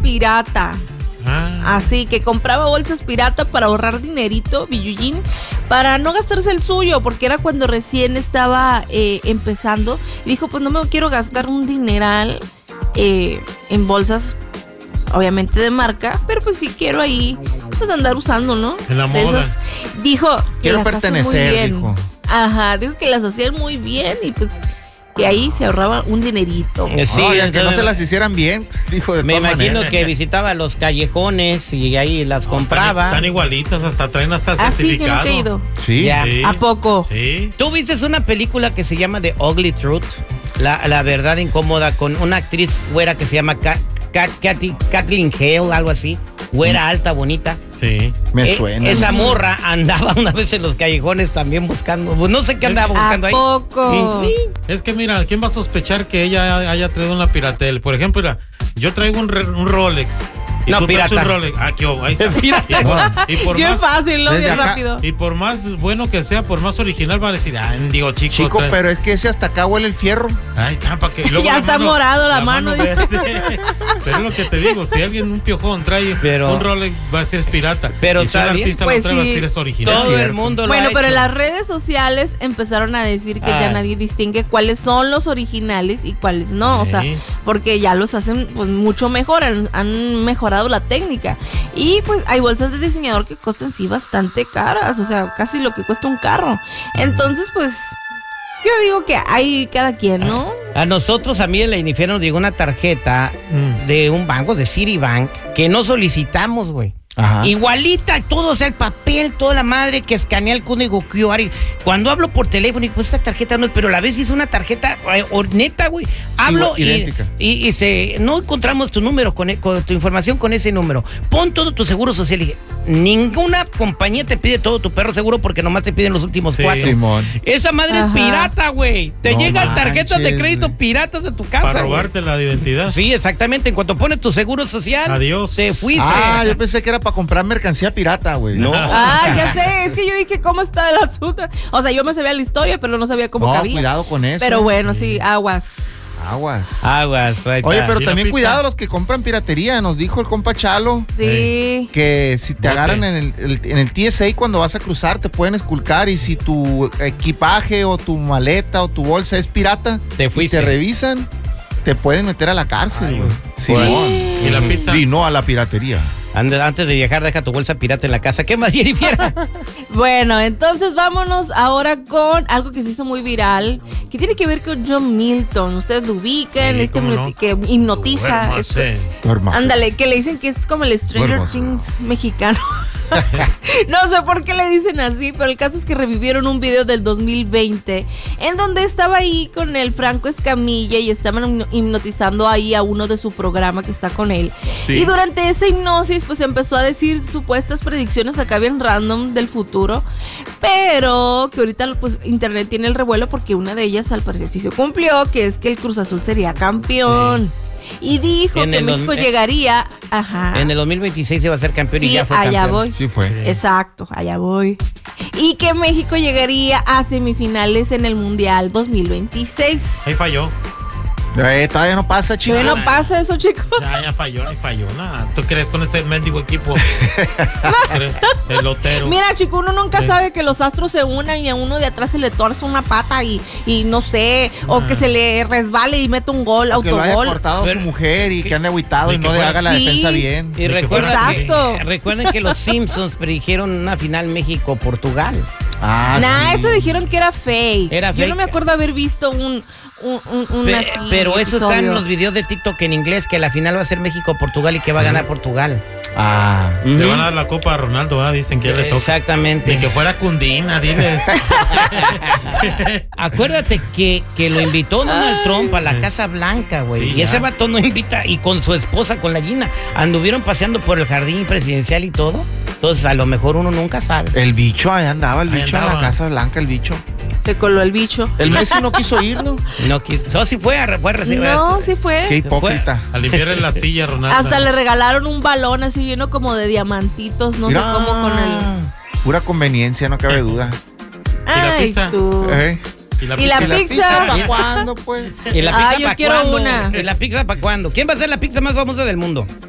pirata. Así que compraba bolsas pirata para ahorrar dinerito, billuyín, para no gastarse el suyo, porque era cuando recién estaba empezando. Y dijo, pues no me quiero gastar un dineral en bolsas, obviamente de marca, pero pues sí quiero ahí, pues andar usando, ¿no? En la moda. Esas, dijo que quiero las pertenecer, hacen muy bien. dijo. Ajá, dijo que las hacían muy bien y pues que ahí se ahorraba un dinerito. Sí, que no se las hicieran bien, dijo de me todas imagino maneras. que visitaba los callejones y ahí las compraba. Están igualitas, traen hasta Así que certificado. nunca he ido. Sí. Ya. Sí. ¿A poco? Sí. ¿Tú viste una película que se llama The Ugly Truth? La verdad incómoda, con una actriz güera que se llama Kathleen Hale, algo así. Güera, alta, bonita. Sí. Me suena. Esa morra andaba una vez en los callejones también buscando. Pues no sé qué andaba buscando ¿A ahí. poco? Sí. Es que mira, ¿quién va a sospechar que ella haya traído una piratel? Por ejemplo, mira, yo traigo un Rolex. Y No, tú traes pirata. un Rolex. Aquí, ahí está. Pirata. Y por Bien más, fácil, ¿no? desde Bien acá. rápido. y por más bueno que sea, por más original, va a decir, digo, Chico, trae- pero es que ese hasta acá huele el fierro. Ay, tampa que. luego Ya la está morado la mano, dice. verde. Pero es lo que te digo, si alguien, un piojón, trae un Rolex, va a decir es pirata. Pero y si un está bien. artista Pues lo trae, va a sí. decir es original. Todo cierto. el mundo lo Bueno, ha pero hecho. en las redes sociales empezaron a decir que ya nadie distingue cuáles son los originales y cuáles no. O sea, Sí. porque ya los hacen pues mucho mejor, han mejorado la técnica. Y pues hay bolsas de diseñador que cuestan sí bastante caras, o sea, casi lo que cuesta un carro. Entonces, pues, yo digo que hay cada quien, ¿no? A nosotros, a mí en la Iniferno nos llegó una tarjeta de un banco, de Citibank, que no solicitamos, güey. Ajá. Igualita, todo, o sea, el papel, toda la madre que escanea el código QR. Y cuando hablo por teléfono, y pues esta tarjeta no es, pero a la vez es una tarjeta neta, güey. Hablo idéntica. y no encontramos tu número, con tu información con ese número. Pon todo tu seguro social. Y dije, ninguna compañía te pide todo tu perro seguro porque nomás te piden los últimos Sí. 4. Simón. Esa madre Ajá. es pirata, güey. Te No llegan manches, tarjetas de crédito güey. piratas de tu casa, Para güey. robarte la identidad. Sí, exactamente. En cuanto pones tu seguro social, Adiós. te fuiste. Yo pensé que era para comprar mercancía pirata, güey. No. Ah, ya sé, es que yo dije cómo está el asunto. O sea, yo me sabía la historia, pero no sabía cómo No, cabía. cuidado con eso. Pero bueno, sí, aguas. Aguas. Aguas. Ahí Oye, está. pero ¿Y la también pizza? cuidado los que compran piratería. Nos dijo el compa Chalo Sí. que si te Bote. agarran en el TSA cuando vas a cruzar te pueden esculcar, y si tu equipaje o tu maleta o tu bolsa es pirata Te y fuiste. te revisan, te pueden meter a la cárcel, güey. Bueno. Simón. ¿Y la pizza? Y no a la piratería. Antes de viajar, deja tu bolsa pirata en la casa. ¿Qué más, Jennifer? Bueno, entonces vámonos ahora con algo que se hizo muy viral, que tiene que ver con John Milton. Ustedes lo ubican, Sí, ¿cómo no? que hipnotiza. Duérmase. Duérmase. Ándale, que le dicen que es como el Stranger Duérmase. Things mexicano. No sé por qué le dicen así, pero el caso es que revivieron un video del 2020 en donde estaba ahí con el Franco Escamilla y estaban hipnotizando ahí a uno de su programa que está con él. Sí. Y durante esa hipnosis pues empezó a decir supuestas predicciones acá bien random del futuro, pero que ahorita pues internet tiene el revuelo porque una de ellas al parecer sí se cumplió, que es que el Cruz Azul sería campeón. Y dijo En que el México 2000, llegaría. Ajá. En el 2026 se va a ser campeón y Sí, ya fue allá campeón. voy. Sí fue. Exacto, allá voy. Y que México llegaría a semifinales en el Mundial 2026. Ahí falló. Todavía no pasa, chico. Todavía no pasa eso, chicos. Ya falló, nada. ¿Tú crees con ese mendigo equipo? Pelotero. Mira, chico, uno nunca sabe que los astros se unan y a uno de atrás se le torce una pata y no sé, o que se le resbale y mete un gol, Que lo haya autogol. cortado Pero- su mujer y que ande agüitado y y que no le fuera- haga la Sí. defensa bien. Y recuerden Exacto. recuerden que los Simpsons predijeron una final México-Portugal. Nah, sí. eso dijeron que era fake. Era Yo fake. no me acuerdo haber visto un así Pero eso está en episodio. los videos de TikTok en inglés, que la final va a ser México-Portugal y que va a ganar Portugal. Le van a dar la copa a Ronaldo, dicen que él le toca. Exactamente. Ni que fuera Cundina, diles. Acuérdate que lo invitó Donald Trump a la Casa Blanca, güey. Sí, y ese ya. vato no invita, y con su esposa, con la Gina, anduvieron paseando por el jardín presidencial y todo. Entonces, a lo mejor uno nunca sabe. El bicho, ahí andaba el Ahí bicho en la andaba. Casa Blanca, el bicho. Se coló el bicho. El Messi no quiso ir, ¿no? No quiso. So, sí fue a recibir. No, sí Qué fue. hipócrita. A limpiarle la silla a Ronaldo. Hasta le regalaron un balón así lleno como de diamantitos, no Mira, sé cómo con el. pura conveniencia, no cabe duda. la Ay, pizza? tú. Y la ¿Y la pizza. pizza? ¿Para cuándo, pues? ¿Y la pizza yo para quiero cuándo? una. ¿Y la pizza para cuándo? ¿Quién va a ser la pizza más famosa del mundo?